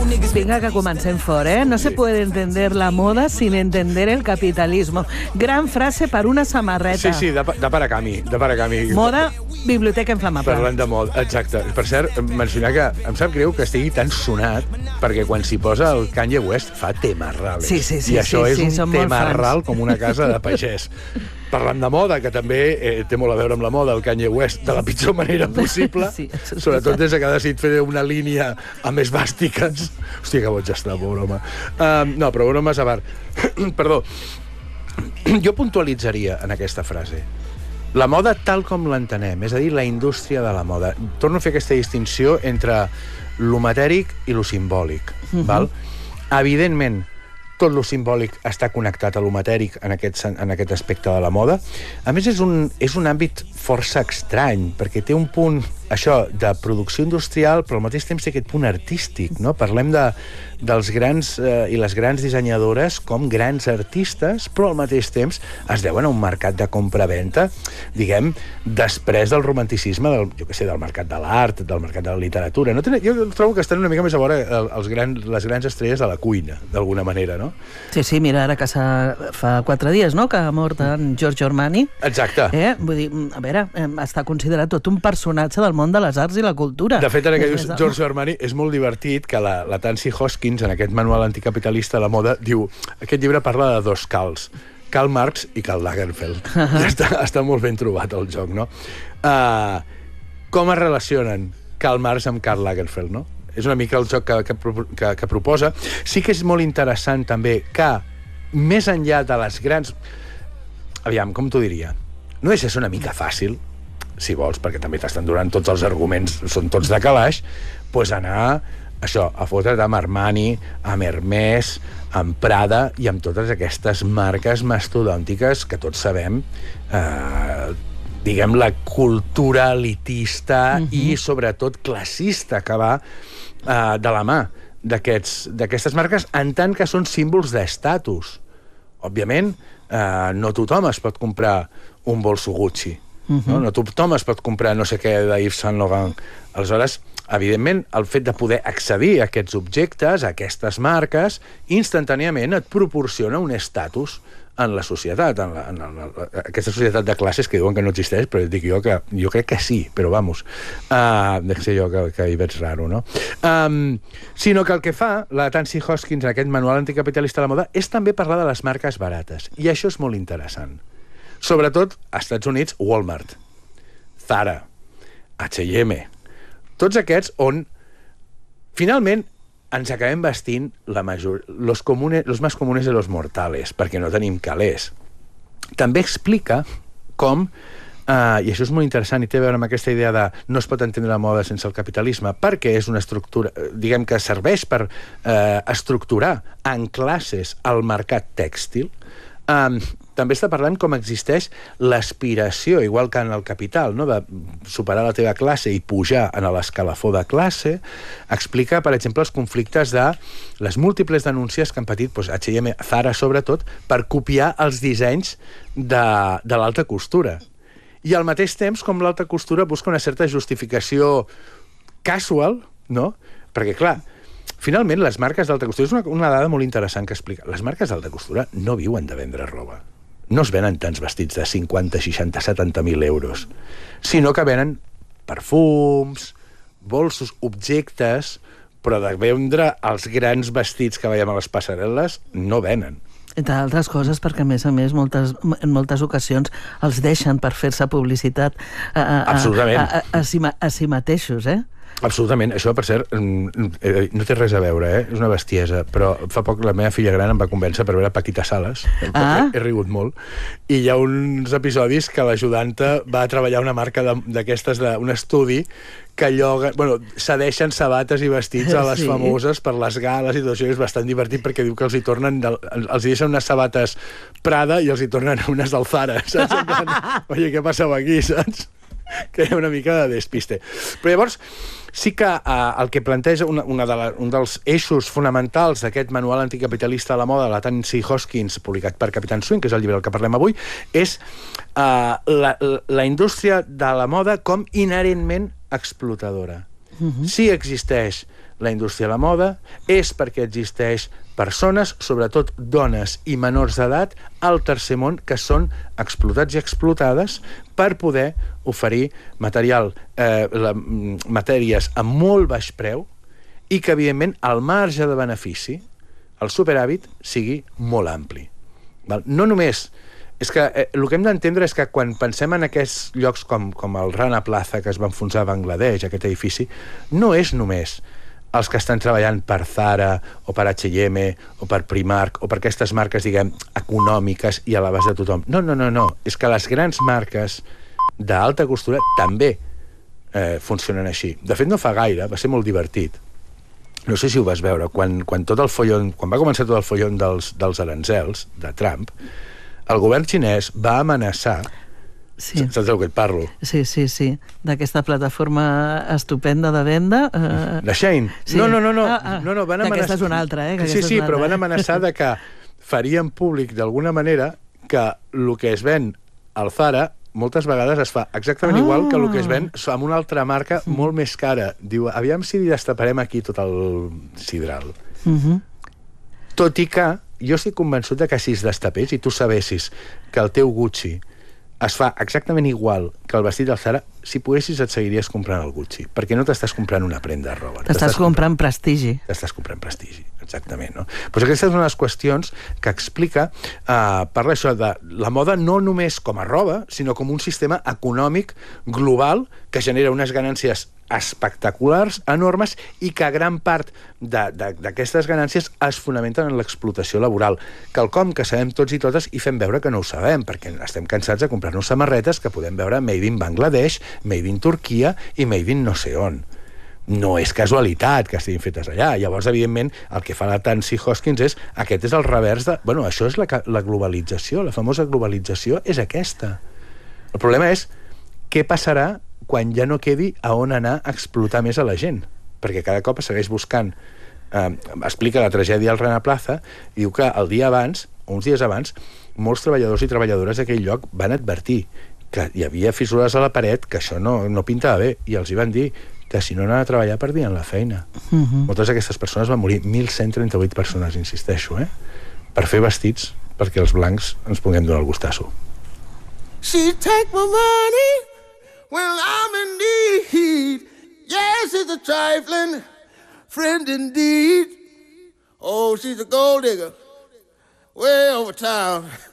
Vinga, que comencem fort, ¿eh? No se puede entender la moda sin entender el capitalismo. Gran frase per una samarreta. Sí, de Paracami. Moda, biblioteca inflamable. Parlant de moda, exacte. Per cert, mencionar que em sap greu que estigui tan sonat, perquè quan s'hi posa el Kanye West fa temarrales. Sí, I això és un temarral com una casa de pagès. Parlant de moda, que també té molt a veure amb la moda, el Kanye West, de la pitjor manera possible, sobretot des que ha decidit fer una línia amb esvàstiques. Hòstia, que boig està, pobre home. No, però bromes a part. Perdó. Jo puntualitzaria en aquesta frase la moda tal com l'entenem, és a dir, la indústria de la moda. Torno a fer aquesta distinció entre lo matèric i lo simbòlic. Val? Evidentment, tot lo simbòlic està connectat a lo matèric en aquest aspecte de la moda. A més, és un àmbit força estrany, perquè té un punt, això, de producció industrial, però al mateix temps té aquest punt artístic, no? Parlem dels grans i les grans dissenyadores com grans artistes, però al mateix temps es deuen a un mercat de compra-venta, diguem, després del romanticisme, del mercat de l'art, del mercat de la literatura. Jo trobo que estan una mica més a vora les grans estrelles de la cuina, d'alguna manera, no? Sí, mira, ara que fa 4 dies, no?, que ha mort en Giorgio Armani. Exacte. Vull dir, a veure, està considerat tot un personatge del món de les arts i la cultura. De fet, ara que dius Giorgio Armani, és molt divertit que la Tansy Hoskins, en aquest manual anticapitalista de la moda, diu, aquest llibre parla de 2 Karls, Karl Marx i Karl Lagerfeld. Està molt ben trobat el joc, no? Com es relacionen Karl Marx amb Karl Lagerfeld, no? És una mica el joc que proposa. Sí que és molt interessant també que, més enllà de les grans... Aviam, com t'ho diria? No deixa ser una mica fàcil, si vols, perquè també t'estan donant tots els arguments, són tots de calaix, doncs anar, això, a fotre't amb Armani, amb Hermès, amb Prada i amb totes aquestes marques mastodòntiques que tots sabem, diguem, la cultura elitista i, sobretot, classista que va de la mà d'aquestes marques, en tant que són símbols d'estatus. Òbviament, no tothom es pot comprar un bolso Gucci, no tothom es pot comprar no sé què de Yves Saint Laurent. Aleshores, evidentment, el fet de poder accedir a aquests objectes, a aquestes marques, instantàniament et proporciona un estatus en la societat, en aquesta societat de classes que diuen que no existeix, però dic jo crec que sí, però vamos, dec ser jo que hi veig raro, no? Sinó que el que fa la Tansy Hoskins en aquest manual anticapitalista de la moda és també parlar de les marques barates, i això és molt interessant. Sobretot, als Estats Units, Walmart, Zara, H&M, tots aquests on, finalment, ens acabem vestint los más comunes de los mortales, perquè no tenim calés. També explica com, i això és molt interessant i té a veure amb aquesta idea de no es pot entendre la moda sense el capitalisme, perquè és una estructura, diguem que serveix per estructurar en classes el mercat tèxtil. També està parlant com existeix l'aspiració, igual que en el capital, no? De superar la teva classe i pujar en l'escalafó de classe. Explica, per exemple, els conflictes de les múltiples denúncies que han patit H&M, Zara sobretot, per copiar els dissenys de l'alta costura. I al mateix temps, com l'alta costura busca una certa justificació casual, no? Perquè, clar, finalment, les marques d'alta costura... És una dada molt interessant que explica. Les marques d'alta costura no viuen de vendre roba. No es venen tants vestits de 50, 60, 70.000 euros, sinó que venen perfums, bolsos, objectes, però de vendre els grans vestits que veiem a les passarel·les no venen. Entre altres coses, perquè, a més, en moltes ocasions els deixen per fer-se publicitat a si mateixos, Absolutament. Això, per cert, no té res a veure, és una bestiesa, però fa poc la meva filla gran em va convèncer per veure Paquita Salas. He rigut molt. I hi ha uns episodis que l'ajudanta va treballar una marca d'aquestes, d'un estudi, que cedeixen sabates i vestits a les famoses per les gales i tot això. És bastant divertit perquè diu que els deixen unes sabates Prada i els hi tornen unes del Zara, saps? Oye, què passava aquí, saps? Que hi ha una mica de despiste. Però llavors, sí que el que planteja un dels eixos fonamentals d'aquest manual anticapitalista de la moda, la Tansy Hoskins, publicat per Capitán Swing, que és el llibre del que parlem avui, és la indústria de la moda com inherentment explotadora. Sí existeix la indústria de la moda, és perquè existeix persones, sobretot dones i menors d'edat, al tercer món, que són explotats i explotades per poder oferir matèries a molt baix preu i que, evidentment, el marge de benefici, el superàvit, sigui molt ampli. No només... És que el que hem d'entendre és que quan pensem en aquests llocs com el Rana Plaza, que es va enfonsar a Bangladesh, aquest edifici, no és només els que estan treballant per Zara o per H&M o per Primark o per aquestes marques, diguem, econòmiques i a l'abast de tothom. No. És que les grans marques d'alta costura també funcionen així. De fet, no fa gaire, va ser molt divertit. No sé si ho vas veure, quan va començar tot el follon dels aranzels de Trump, el govern xinès va amenaçar... Sí. Saps del que et parlo? Sí. D'aquesta plataforma estupenda de venda. De Shein? Sí. No, van amenaçar... Aquesta és una altra, Sí, però van amenaçar de que farien públic d'alguna manera que el que es ven al Zara moltes vegades es fa exactament igual que el que es ven amb una altra marca molt més cara. Diu, aviam si destaparem aquí tot el sidral. Tot i que jo estic convençut que si es destapés i tu sabessis que el teu Gucci es fa exactament igual que el vestit del Zara, si poguessis et seguiries comprant el Gucci, perquè no t'estàs comprant una prenda de roba. T'estàs comprant prestigi. T'estàs comprant prestigi, exactament, no? Pues aquesta és una de les qüestions que explica, parla això de la moda no només com a roba, sinó com un sistema econòmic global que genera unes ganàncies espectaculars, enormes, i que gran part d'aquestes ganàncies es fonamenten en l'explotació laboral. Quelcom que sabem tots i totes i fem veure que no ho sabem, perquè estem cansats de comprar-nos samarretes que podem veure made in Bangladesh, made in Turquia i made in no sé on. No és casualitat que estiguin fetes allà. Llavors, evidentment, el que fa la Tansy Hoskins és... Aquest és el revers de... Bueno, això és la globalització, la famosa globalització és aquesta. El problema és què passarà quan ja no quedi a on anar a explotar més a la gent, perquè cada cop segueix buscant. Explica la tragèdia al Rana Plaza, i diu que el dia abans, o uns dies abans, molts treballadors i treballadores d'aquell lloc van advertir que hi havia fissures a la paret, que això no pintava bé, i els hi van dir que si no anaven a treballar perdien la feina. Moltes d'aquestes persones van morir, 1.138 persones, insisteixo, per fer vestits perquè els blancs ens puguem donar el gustasso. She take my money when I'm in need. Yes, it's a trifling friend indeed. Oh, she's a gold digger way over town.